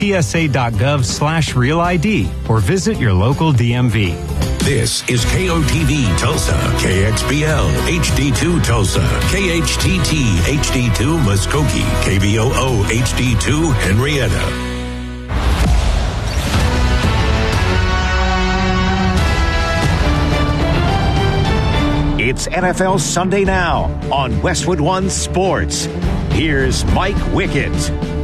TSA.gov/RealID or visit your local DMV. This is KOTV Tulsa, KXBL HD2 Tulsa, KHTT HD2 Muskogee, KVOO HD2 Henrietta. It's NFL Sunday Now on Westwood One Sports. Here's Mike Wickett.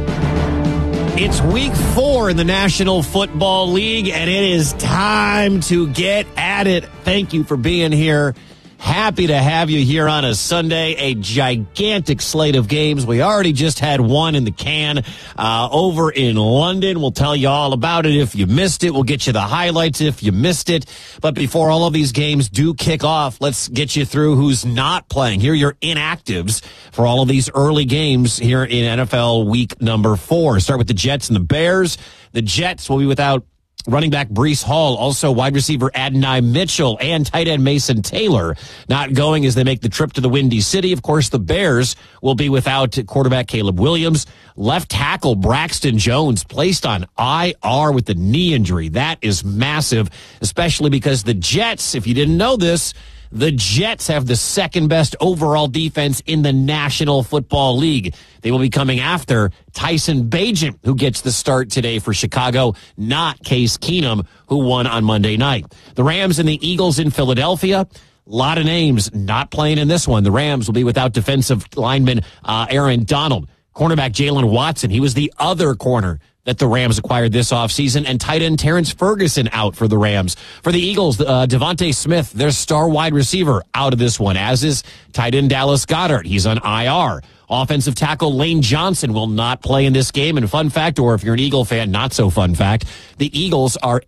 It's week 4 in the National Football League, and it is time to get at it. Thank you for being here. Happy to have you here on a Sunday. A gigantic slate of games. We already just had one in the can over in London. We'll tell you all about it if you missed it. We'll get you the highlights if you missed it. But before all of these games do kick off, let's get you through who's not playing. Here are your inactives for all of these early games here in NFL week number 4. Start with the Jets and the Bears. The Jets will be without running back Breece Hall, also wide receiver Adonai Mitchell, and tight end Mason Taylor not going as they make the trip to the Windy City. Of course, the Bears will be without quarterback Caleb Williams. Left tackle Braxton Jones placed on IR with the knee injury. That is massive, especially because the Jets, if you didn't know this, the Jets have the second best overall defense in the National Football League. They will be coming after Tyson Bagent, who gets the start today for Chicago, not Case Keenum, who won on Monday night. The Rams and the Eagles in Philadelphia. A lot of names not playing in this one. The Rams will be without defensive lineman Aaron Donald. Cornerback Jalen Watson, he was the other corner that the Rams acquired this offseason, and tight end Terrence Ferguson out for the Rams. For the Eagles, Devontae Smith, their star wide receiver, out of this one, as is tight end Dallas Goedert. He's on IR. Offensive tackle Lane Johnson will not play in this game. And fun fact, or if you're an Eagle fan, not so fun fact, the Eagles are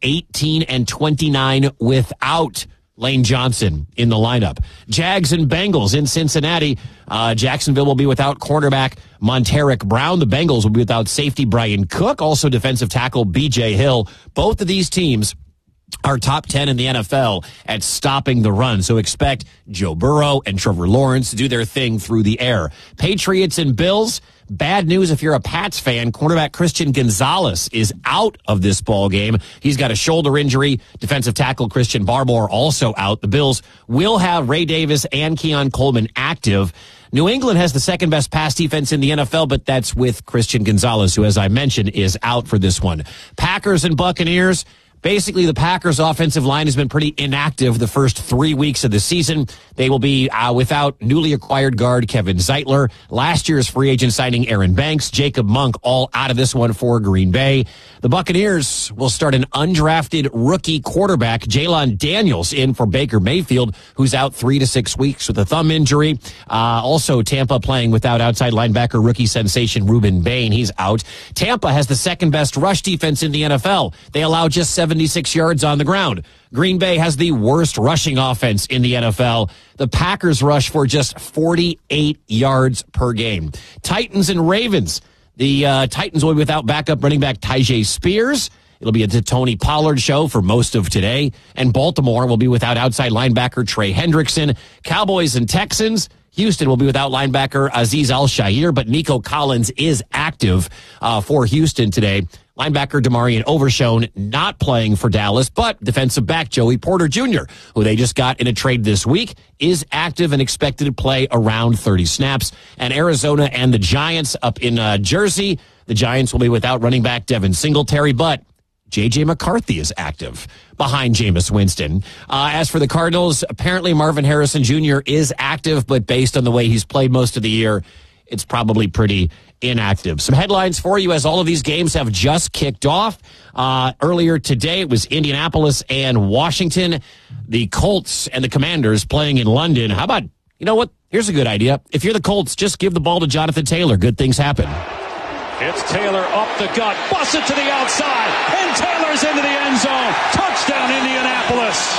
18-29 without Lane Johnson in the lineup. Jags and Bengals in Cincinnati. Jacksonville will be without cornerback Monteric Brown. The Bengals will be without safety Brian Cook, also defensive tackle B.J. Hill. Both of these teams are top 10 in the NFL at stopping the run. So expect Joe Burrow and Trevor Lawrence to do their thing through the air. Patriots and Bills. Bad news if you're a Pats fan. Cornerback Christian Gonzalez is out of this ball game. He's got a shoulder injury. Defensive tackle Christian Barmore also out. The Bills will have Ray Davis and Keon Coleman active. New England has the second best pass defense in the NFL, but that's with Christian Gonzalez, who, as I mentioned, is out for this one. Packers and Buccaneers. Basically, the Packers' offensive line has been pretty inactive the first 3 weeks of the season. They will be without newly acquired guard Kevin Zeitler, last year's free agent signing Aaron Banks, Jacob Monk, all out of this one for Green Bay. The Buccaneers will start an undrafted rookie quarterback, Jalen Daniels, in for Baker Mayfield, who's out 3 to 6 weeks with a thumb injury. Also, Tampa playing without outside linebacker rookie sensation Reuben Bain. He's out. Tampa has the second best rush defense in the NFL. They allow just 76 yards on the ground. Green Bay has the worst rushing offense in the NFL. The Packers rush for just 48 yards per game. Titans and Ravens. The Titans will be without backup running back Tyjae Spears. It'll be a Tony Pollard show for most of today. And Baltimore will be without outside linebacker Trey Hendrickson. Cowboys and Texans. Houston will be without linebacker Azeez Al-Shaair, but Nico Collins is active for Houston today. Linebacker Demarion Overshown not playing for Dallas, but defensive back Joey Porter Jr., who they just got in a trade this week, is active and expected to play around 30 snaps. And Arizona and the Giants up in Jersey. The Giants will be without running back Devin Singletary, but J.J. McCarthy is active behind Jameis Winston. As for the Cardinals, apparently Marvin Harrison Jr. is active, but based on the way he's played most of the year, it's probably pretty inactive. Some headlines for you as all of these games have just kicked off. Earlier today, it was Indianapolis and Washington. The Colts and the Commanders playing in London. How about, you know what? Here's a good idea. If you're the Colts, just give the ball to Jonathan Taylor. Good things happen. It's Taylor up the gut, busts it to the outside, and Taylor's into the end zone. Touchdown, Indianapolis.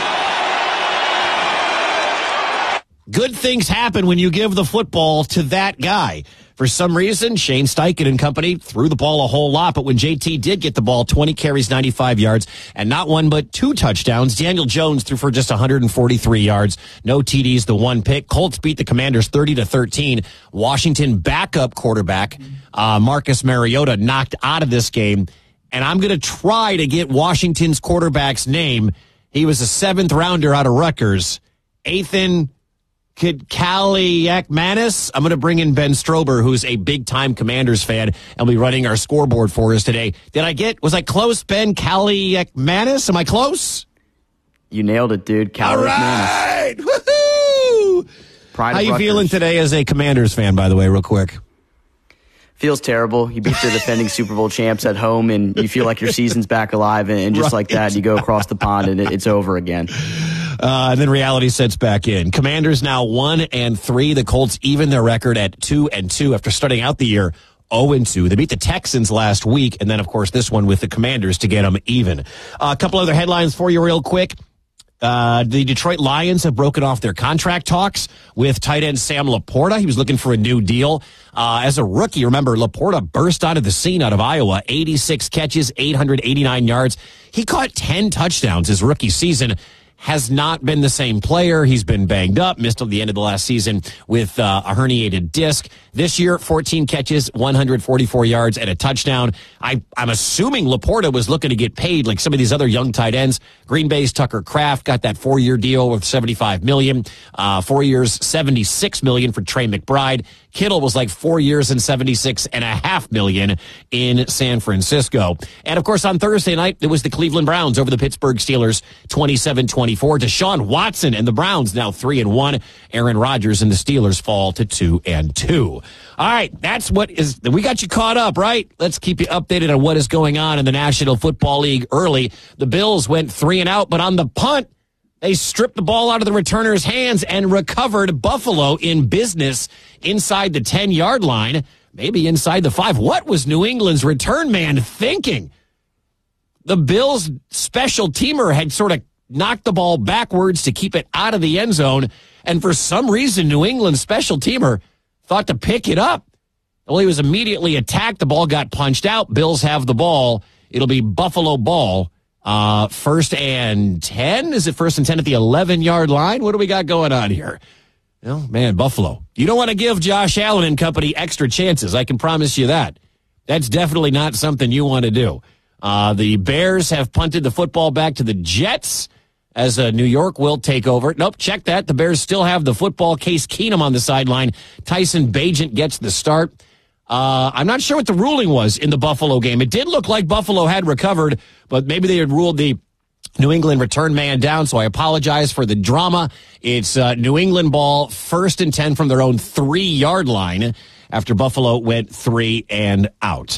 Good things happen when you give the football to that guy. For some reason, Shane Steichen and company threw the ball a whole lot, but when JT did get the ball, 20 carries, 95 yards, and not one but 2 touchdowns. Daniel Jones threw for just 143 yards, no TDs, the 1 pick. Colts beat the Commanders 30-13. Washington backup quarterback Marcus Mariota knocked out of this game. and I'm going to try to get Washington's quarterback's name. He was a 7th rounder out of Rutgers. Ethan Kaliakmanis. I'm going to bring in Ben Strober, who's a big-time Commanders fan, and will be running our scoreboard for us today. Was I close, Ben Kaliakmanis? Am I close? You nailed it, dude. All right! Woohoo! How you feeling today as a Commanders fan, by the way, real quick? Feels terrible. You beat the defending Super Bowl champs at home, and you feel like your season's back alive, and just like that, you go across the pond, and it's over again. And then reality sets back in. Commanders now 1-3. The Colts even their record at 2-2 after starting out the year 0-2. They beat the Texans last week, and then, of course, this one with the Commanders to get them even. A couple other headlines for you real quick. The Detroit Lions have broken off their contract talks with tight end Sam Laporta. He was looking for a new deal. As a rookie, remember, Laporta burst onto the scene out of Iowa, 86 catches, 889 yards. He caught 10 touchdowns his rookie season. Has not been the same player. He's been banged up, missed the end of the last season with a herniated disc. This year, 14 catches, 144 yards, and a touchdown. I'm assuming Laporta was looking to get paid like some of these other young tight ends. Green Bay's Tucker Kraft got that 4-year deal worth $75 million. 4 years, $76 million for Trey McBride. Kittle was like 4 years and $76.5 million in San Francisco. And, of course, on Thursday night, it was the Cleveland Browns over the Pittsburgh Steelers, 27-24. Deshaun Watson and the Browns now 3-1. Aaron Rodgers and the Steelers fall to 2-2. All right, we got you caught up, right? Let's keep you updated on what is going on in the National Football League early. The Bills went 3 and out, but on the punt, they stripped the ball out of the returner's hands and recovered Buffalo in business inside the 10-yard line, maybe inside the 5. What was New England's return man thinking? The Bills' special teamer had sort of knocked the ball backwards to keep it out of the end zone, and for some reason, New England's special teamer thought to pick it up. Well, he was immediately attacked. The ball got punched out. Bills have the ball. It'll be Buffalo ball. 1st and 10? Is it 1st and 10 at the 11-yard line? What do we got going on here? Oh, man, Buffalo. You don't want to give Josh Allen and company extra chances. I can promise you that. That's definitely not something you want to do. The Bears have punted the football back to the Jets as New York will take over. Nope, check that. The Bears still have the football. Case Keenum on the sideline. Tyson Bagent gets the start. I'm not sure what the ruling was in the Buffalo game. It did look like Buffalo had recovered, but maybe they had ruled the New England return man down, so I apologize for the drama. It's New England ball, 1st and 10 from their own 3-yard line after Buffalo went 3 and out.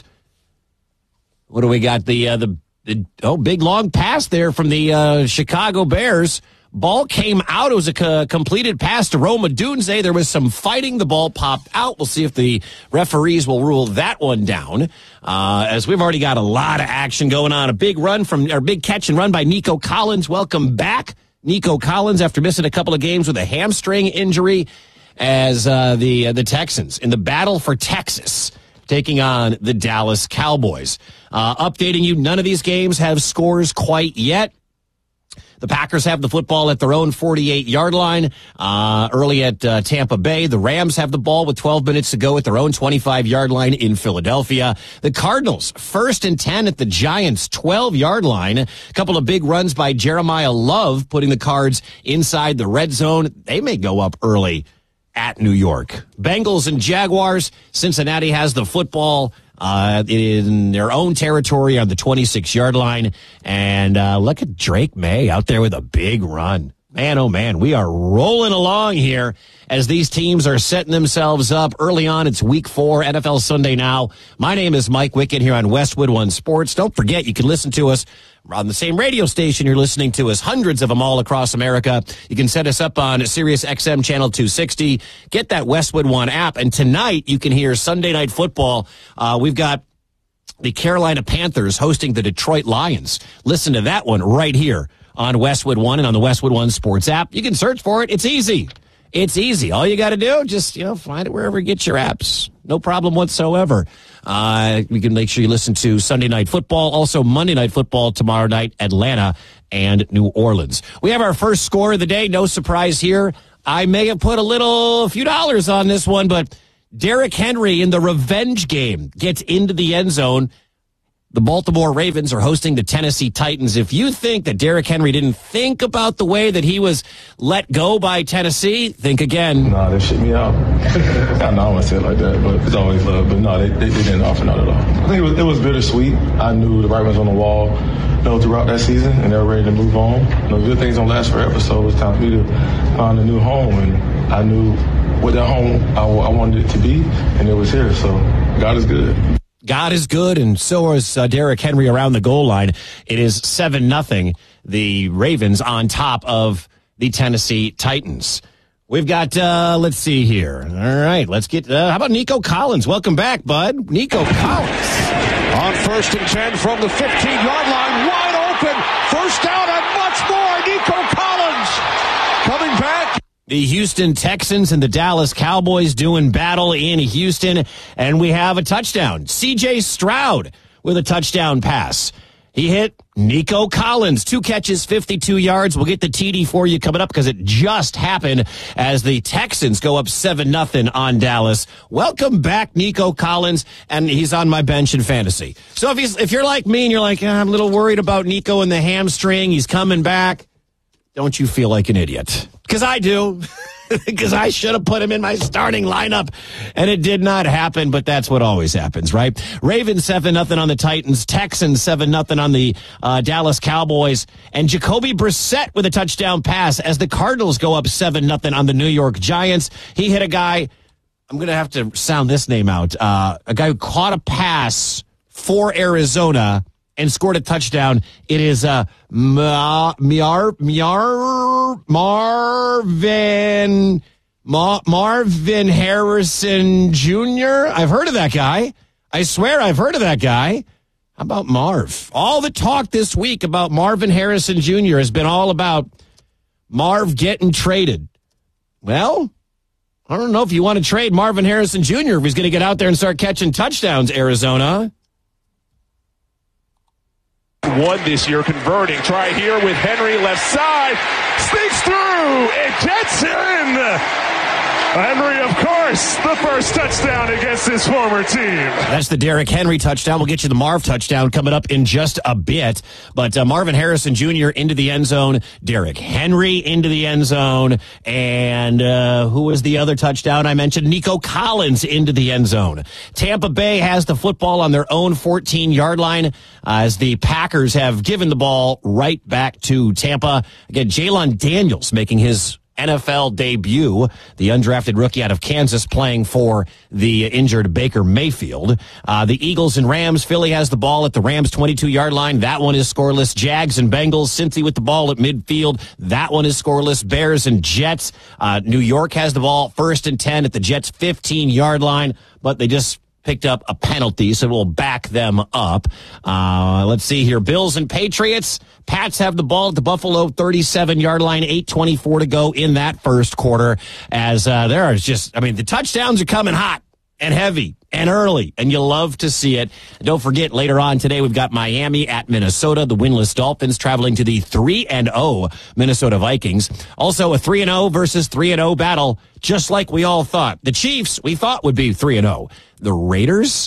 What do we got? The big long pass there from the Chicago Bears. Ball came out. It was a completed pass to Rome Odunze. There was some fighting. The ball popped out. We'll see if the referees will rule that one down. As we've already got a lot of action going on. A big catch and run by Nico Collins. Welcome back, Nico Collins, after missing a couple of games with a hamstring injury, as the Texans in the battle for Texas taking on the Dallas Cowboys. Updating you, none of these games have scores quite yet. The Packers have the football at their own 48-yard line early at Tampa Bay. The Rams have the ball with 12 minutes to go at their own 25-yard line in Philadelphia. The Cardinals, 1st and 10 at the Giants' 12-yard line. A couple of big runs by Jeremiah Love, putting the Cards inside the red zone. They may go up early at New York. Bengals and Jaguars. Cincinnati has the football in their own territory on the 26-yard line. And look at Drake May out there with a big run. Man, oh man, we are rolling along here as these teams are setting themselves up early on. It's week 4, NFL Sunday Now. My name is Mike Wickett here on Westwood One Sports. Don't forget, you can listen to us on the same radio station you're listening to us, hundreds of them all across America. You can set us up on Sirius XM Channel 260. Get that Westwood One app. And tonight you can hear Sunday Night Football. We've got the Carolina Panthers hosting the Detroit Lions. Listen to that one right here on Westwood One and on the Westwood One Sports app. You can search for it. It's easy. It's easy. All you got to do, just, find it wherever you get your apps. No problem whatsoever. We can make sure you listen to Sunday Night Football. Also Monday Night Football tomorrow night, Atlanta and New Orleans. We have our first score of the day. No surprise here. I may have put a few dollars on this one, but Derrick Henry in the revenge game gets into the end zone. The Baltimore Ravens are hosting the Tennessee Titans. If you think that Derrick Henry didn't think about the way that he was let go by Tennessee, think again. Nah, they shit me out. I know I wouldn't say it like that, but it's always love. But no, they didn't offer not at all. I think it was bittersweet. I knew the writing was on the wall throughout that season, and they were ready to move on. Good things don't last forever, so it was time for me to find a new home, and I knew what that home I wanted it to be, and it was here. So God is good. God is good, and so is Derrick Henry around the goal line. It is 7-0, the Ravens on top of the Tennessee Titans. We've got, let's see here. All right, let's get, how about Nico Collins? Welcome back, bud. Nico Collins. On 1st and 10 from the 15-yard line, wide open. First down and much more. Nico Collins coming back. The Houston Texans and the Dallas Cowboys doing battle in Houston, and we have a touchdown. C.J. Stroud with a touchdown pass. He hit Nico Collins, 2 catches, 52 yards. We'll get the TD for you coming up because it just happened as the Texans go up 7-0 on Dallas. Welcome back, Nico Collins, and he's on my bench in fantasy. So if you're like me and you're like, I'm a little worried about Nico and the hamstring, he's coming back, don't you feel like an idiot? Because I do. Because I should have put him in my starting lineup, and it did not happen, but that's what always happens, right? Ravens 7-0 on the Titans, Texans 7-0 on the Dallas Cowboys, and Jacoby Brissett with a touchdown pass as the Cardinals go up 7-0 on the New York Giants. He hit a guy, I'm going to have to sound this name out, a guy who caught a pass for Arizona and scored a touchdown. It is Marvin Harrison Jr. I've heard of that guy. I swear I've heard of that guy. How about Marv? All the talk this week about Marvin Harrison Jr. has been all about Marv getting traded. Well, I don't know if you want to trade Marvin Harrison Jr. if he's going to get out there and start catching touchdowns, Arizona. One this year converting. Try here with Henry left side. Sneaks through. It gets in. Henry, of course, the first touchdown against his former team. That's the Derrick Henry touchdown. We'll get you the Marv touchdown coming up in just a bit. But Marvin Harrison Jr. into the end zone. Derrick Henry into the end zone. And who was the other touchdown I mentioned? Nico Collins into the end zone. Tampa Bay has the football on their own 14-yard line as the Packers have given the ball right back to Tampa. Again, Jalen Daniels making his NFL debut, the undrafted rookie out of Kansas playing for the injured Baker Mayfield. The Eagles and Rams, Philly has the ball at the Rams 22-yard line. That one is scoreless. Jags and Bengals, Cincy with the ball at midfield. That one is scoreless. Bears and Jets. New York has the ball 1st and 10 at the Jets 15-yard line, but they just picked up a penalty, so we'll back them up. Let's see here. Bills and Patriots. Pats have the ball at the Buffalo 37-yard line, 8:24 to go in that first quarter. As there are just, the touchdowns are coming hot and heavy and early, and you'll love to see it. Don't forget, later on today, we've got Miami at Minnesota, the winless Dolphins traveling to the 3-0 Minnesota Vikings. Also, a 3-0 versus 3-0 battle, just like we all thought. The Chiefs, we thought, would be 3-0. The Raiders,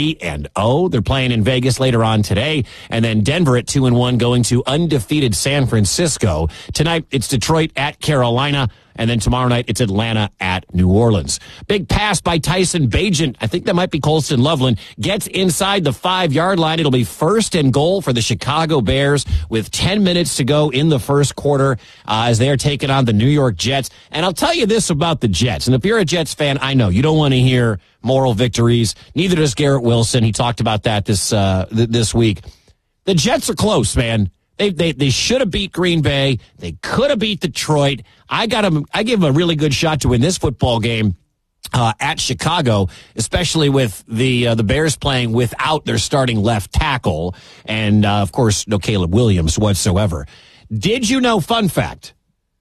3-0. They're playing in Vegas later on today. And then Denver at 2-1 going to undefeated San Francisco. Tonight, it's Detroit at Carolina. And then tomorrow night, it's Atlanta at New Orleans. Big pass by Tyson Bagent. I think that might be Colston Loveland. Gets inside the 5-yard line. It'll be 1st and goal for the Chicago Bears with 10 minutes to go in the first quarter as they are taking on the New York Jets. And I'll tell you this about the Jets. And if you're a Jets fan, I know you don't want to hear moral victories. Neither does Garrett Wilson. He talked about that this week. The Jets are close, man. They should have beat Green Bay. They could have beat Detroit. I give them a really good shot to win this football game at Chicago, especially with the Bears playing without their starting left tackle and of course no Caleb Williams whatsoever. Did you know, fun fact,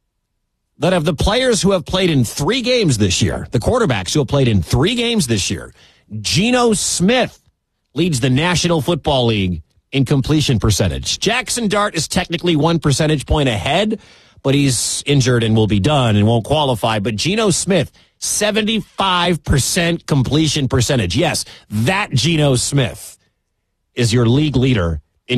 that of the players who have played in 3 games this year, the quarterbacks who have played in 3 games this year, Geno Smith leads the National Football League in completion percentage. Jackson Dart is technically 1 percentage point ahead, but he's injured and will be done and won't qualify. But Geno Smith, 75% completion percentage. Yes, that Geno Smith is your league leader